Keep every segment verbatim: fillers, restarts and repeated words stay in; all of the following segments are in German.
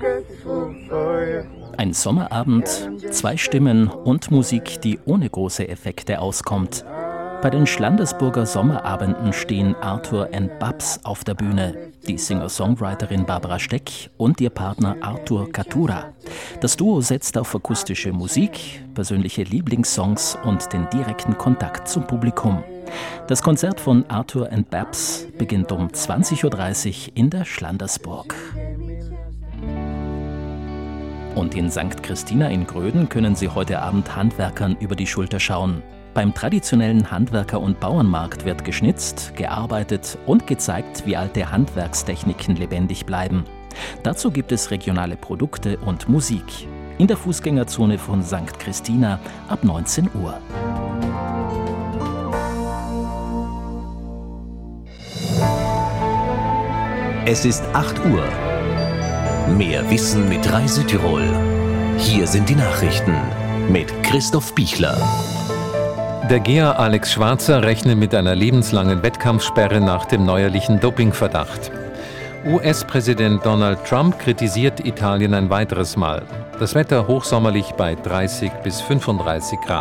Ein Sommerabend, zwei Stimmen und Musik, die ohne große Effekte auskommt. Bei den Schlandersburger Sommerabenden stehen Arthur and Babs auf der Bühne, die Singer-Songwriterin Barbara Steck und ihr Partner Arthur Katura. Das Duo setzt auf akustische Musik, persönliche Lieblingssongs und den direkten Kontakt zum Publikum. Das Konzert von Arthur and Babs beginnt um zwanzig Uhr dreißig in der Schlandersburg. Und in Sankt Christina in Gröden können Sie heute Abend Handwerkern über die Schulter schauen. Beim traditionellen Handwerker- und Bauernmarkt wird geschnitzt, gearbeitet und gezeigt, wie alte Handwerkstechniken lebendig bleiben. Dazu gibt es regionale Produkte und Musik. In der Fußgängerzone von Sankt Christina ab neunzehn Uhr. Es ist acht Uhr. Mehr Wissen mit Rai Südtirol. Hier sind die Nachrichten mit Christoph Bichler. Der Geher Alex Schwarzer rechnet mit einer lebenslangen Wettkampfsperre nach dem neuerlichen Dopingverdacht. U S-Präsident Donald Trump kritisiert Italien ein weiteres Mal. Das Wetter hochsommerlich bei dreißig bis fünfunddreißig Grad.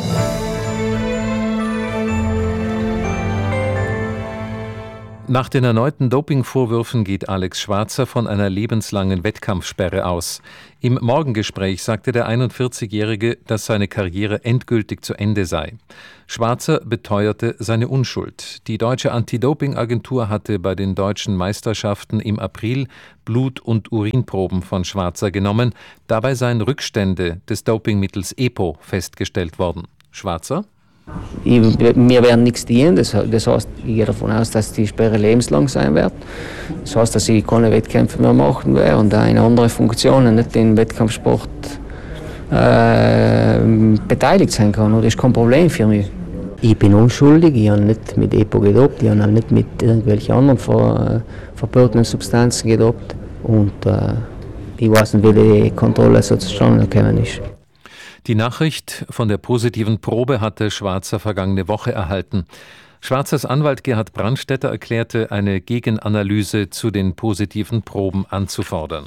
Nach den erneuten Dopingvorwürfen geht Alex Schwarzer von einer lebenslangen Wettkampfsperre aus. Im Morgengespräch sagte der einundvierzigjährige, dass seine Karriere endgültig zu Ende sei. Schwarzer beteuerte seine Unschuld. Die deutsche Anti-Doping-Agentur hatte bei den deutschen Meisterschaften im April Blut- und Urinproben von Schwarzer genommen. Dabei seien Rückstände des Dopingmittels EPO festgestellt worden. Schwarzer? Ich, wir werden nichts dienen, das, das heißt, ich gehe davon aus, dass die Sperre lebenslang sein wird. Das heißt, dass ich keine Wettkämpfe mehr machen werde und auch in andere Funktionen nicht im Wettkampfsport äh, beteiligt sein kann. Das ist kein Problem für mich. Ich bin unschuldig, ich habe nicht mit EPO gedopt, ich habe auch nicht mit irgendwelchen anderen ver, verbotenen Substanzen gedopt und äh, ich weiß nicht, wie die Kontrolle so zustande gekommen ist. Die Nachricht von der positiven Probe hatte Schwarzer vergangene Woche erhalten. Schwarzers Anwalt Gerhard Brandstätter erklärte, eine Gegenanalyse zu den positiven Proben anzufordern.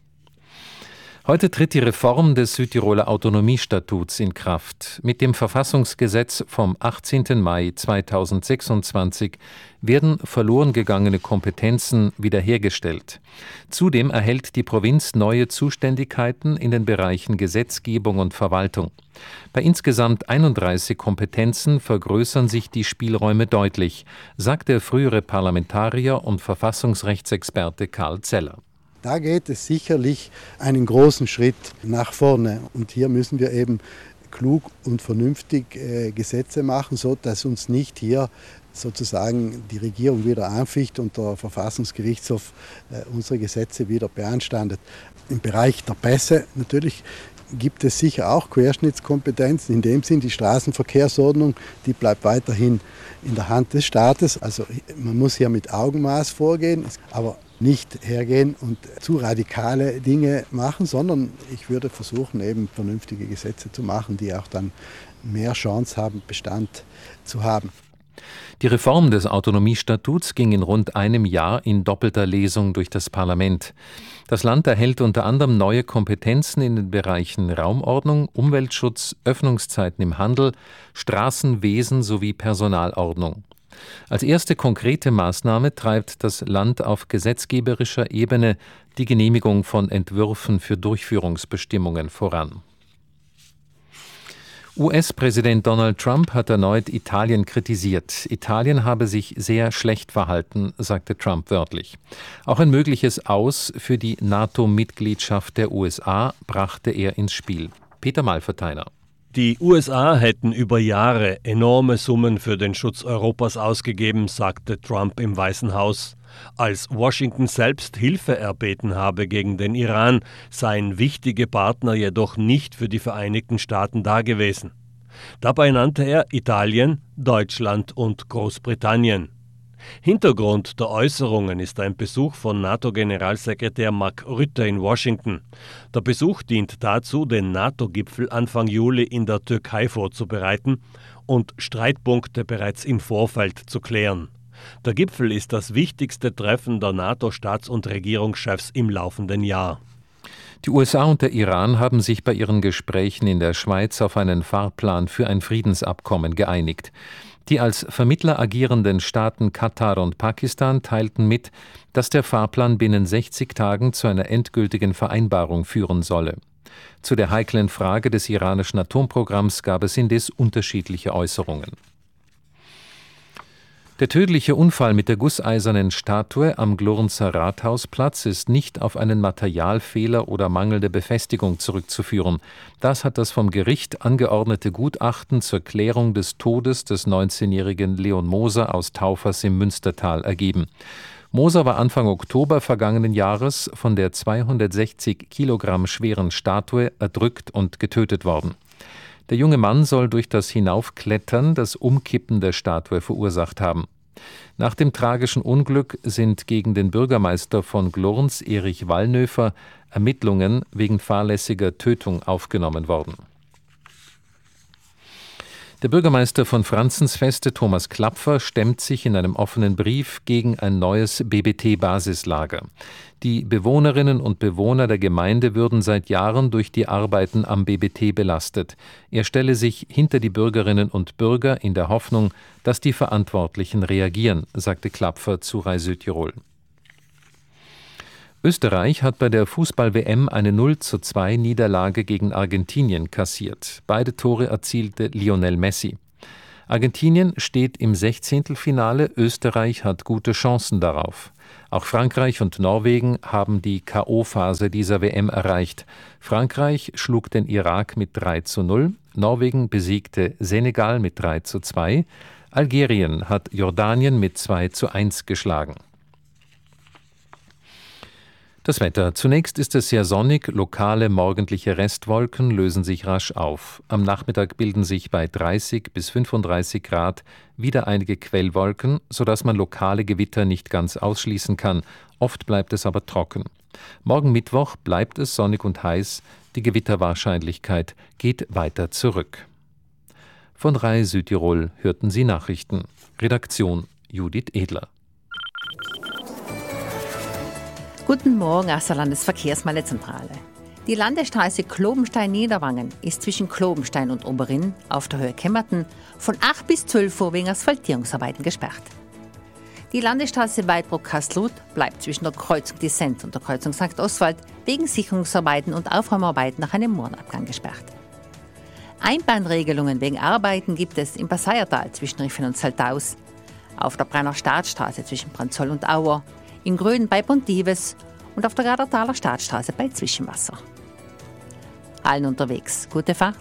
Heute tritt die Reform des Südtiroler Autonomiestatuts in Kraft. Mit dem Verfassungsgesetz vom achtzehnten Mai zweitausendsechsundzwanzig werden verloren gegangene Kompetenzen wiederhergestellt. Zudem erhält die Provinz neue Zuständigkeiten in den Bereichen Gesetzgebung und Verwaltung. Bei insgesamt einunddreißig Kompetenzen vergrößern sich die Spielräume deutlich, sagt der frühere Parlamentarier und Verfassungsrechtsexperte Karl Zeller. Da geht es sicherlich einen großen Schritt nach vorne. Und hier müssen wir eben klug und vernünftig äh, Gesetze machen, so dass uns nicht hier sozusagen die Regierung wieder anficht und der Verfassungsgerichtshof äh, unsere Gesetze wieder beanstandet. Im Bereich der Pässe natürlich gibt es sicher auch Querschnittskompetenzen. In dem Sinn, die Straßenverkehrsordnung, die bleibt weiterhin in der Hand des Staates. Also man muss hier mit Augenmaß vorgehen, aber nicht hergehen und zu radikale Dinge machen, sondern ich würde versuchen, eben vernünftige Gesetze zu machen, die auch dann mehr Chance haben, Bestand zu haben. Die Reform des Autonomiestatuts ging in rund einem Jahr in doppelter Lesung durch das Parlament. Das Land erhält unter anderem neue Kompetenzen in den Bereichen Raumordnung, Umweltschutz, Öffnungszeiten im Handel, Straßenwesen sowie Personalordnung. Als erste konkrete Maßnahme treibt das Land auf gesetzgeberischer Ebene die Genehmigung von Entwürfen für Durchführungsbestimmungen voran. U S-Präsident Donald Trump hat erneut Italien kritisiert. Italien habe sich sehr schlecht verhalten, sagte Trump wörtlich. Auch ein mögliches Aus für die NATO-Mitgliedschaft der U S A brachte er ins Spiel. Peter Malverteiner. Die U S A hätten über Jahre enorme Summen für den Schutz Europas ausgegeben, sagte Trump im Weißen Haus. Als Washington selbst Hilfe erbeten habe gegen den Iran, seien wichtige Partner jedoch nicht für die Vereinigten Staaten dagewesen. Dabei nannte er Italien, Deutschland und Großbritannien. Hintergrund der Äußerungen ist ein Besuch von NATO-Generalsekretär Mark Rutte in Washington. Der Besuch dient dazu, den NATO-Gipfel Anfang Juli in der Türkei vorzubereiten und Streitpunkte bereits im Vorfeld zu klären. Der Gipfel ist das wichtigste Treffen der NATO-Staats- und Regierungschefs im laufenden Jahr. Die U S A und der Iran haben sich bei ihren Gesprächen in der Schweiz auf einen Fahrplan für ein Friedensabkommen geeinigt. Die als Vermittler agierenden Staaten Katar und Pakistan teilten mit, dass der Fahrplan binnen sechzig Tagen zu einer endgültigen Vereinbarung führen solle. Zu der heiklen Frage des iranischen Atomprogramms gab es indes unterschiedliche Äußerungen. Der tödliche Unfall mit der gusseisernen Statue am Glurnzer Rathausplatz ist nicht auf einen Materialfehler oder mangelnde Befestigung zurückzuführen. Das hat das vom Gericht angeordnete Gutachten zur Klärung des Todes des neunzehnjährigen Leon Moser aus Taufers im Münstertal ergeben. Moser war Anfang Oktober vergangenen Jahres von der zweihundertsechzig Kilogramm schweren Statue erdrückt und getötet worden. Der junge Mann soll durch das Hinaufklettern das Umkippen der Statue verursacht haben. Nach dem tragischen Unglück sind gegen den Bürgermeister von Glurns, Erich Wallnöfer, Ermittlungen wegen fahrlässiger Tötung aufgenommen worden. Der Bürgermeister von Franzensfeste, Thomas Klapfer, stemmt sich in einem offenen Brief gegen ein neues B B T-Basislager. Die Bewohnerinnen und Bewohner der Gemeinde würden seit Jahren durch die Arbeiten am B B T belastet. Er stelle sich hinter die Bürgerinnen und Bürger in der Hoffnung, dass die Verantwortlichen reagieren, sagte Klapfer zu Rai Südtirol. Österreich hat bei der Fußball-W M eine null zu zwei Niederlage gegen Argentinien kassiert. Beide Tore erzielte Lionel Messi. Argentinien steht im Sechzehntelfinale, Österreich hat gute Chancen darauf. Auch Frankreich und Norwegen haben die K O-Phase dieser W M erreicht. Frankreich schlug den Irak mit drei zu null, Norwegen besiegte Senegal mit drei zu zwei, Algerien hat Jordanien mit zwei zu eins geschlagen. Das Wetter. Zunächst ist es sehr sonnig, lokale morgendliche Restwolken lösen sich rasch auf. Am Nachmittag bilden sich bei dreißig bis fünfunddreißig Grad wieder einige Quellwolken, sodass man lokale Gewitter nicht ganz ausschließen kann. Oft bleibt es aber trocken. Morgen Mittwoch bleibt es sonnig und heiß, die Gewitterwahrscheinlichkeit geht weiter zurück. Von Rai Südtirol hörten Sie Nachrichten. Redaktion Judith Edler. Guten Morgen aus der Landesverkehrsmeldezentrale. Die Landesstraße Klobenstein-Niederwangen ist zwischen Klobenstein und Oberinn auf der Höhe Kemmerten von acht bis zwölf Uhr wegen Asphaltierungsarbeiten gesperrt. Die Landesstraße Weidbruck-Kastelruth bleibt zwischen der Kreuzung Dissent und der Kreuzung Sankt Oswald wegen Sicherungsarbeiten und Aufräumarbeiten nach einem Moorenabgang gesperrt. Einbahnregelungen wegen Arbeiten gibt es im Passaiertal zwischen Riffen und Saltaus, auf der Brenner Staatsstraße zwischen Branzoll und Auer, in Gröden bei Pontives und auf der Gardertaler Staatsstraße bei Zwischenwasser. Allen unterwegs gute Fahrt.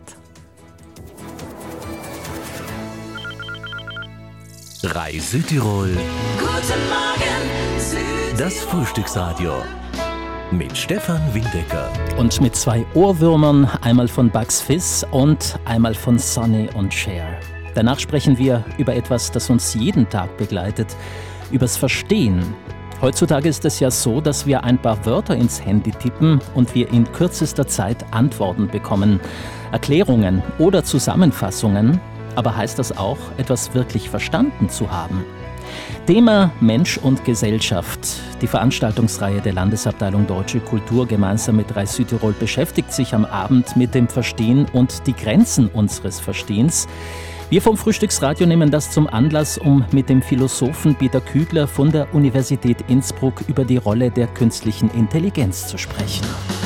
Rai Südtirol. Guten Morgen, Südtirol. Das Frühstücksradio. Mit Stefan Windecker. Und mit zwei Ohrwürmern, einmal von Bugs Fizz und einmal von Sonny und Cher. Danach sprechen wir über etwas, das uns jeden Tag begleitet, übers Verstehen. Heutzutage ist es ja so, dass wir ein paar Wörter ins Handy tippen und wir in kürzester Zeit Antworten bekommen, Erklärungen oder Zusammenfassungen. Aber heißt das auch, etwas wirklich verstanden zu haben? Thema Mensch und Gesellschaft. Die Veranstaltungsreihe der Landesabteilung Deutsche Kultur gemeinsam mit Rai Südtirol beschäftigt sich am Abend mit dem Verstehen und die Grenzen unseres Verstehens. Wir vom Frühstücksradio nehmen das zum Anlass, um mit dem Philosophen Peter Kügler von der Universität Innsbruck über die Rolle der künstlichen Intelligenz zu sprechen.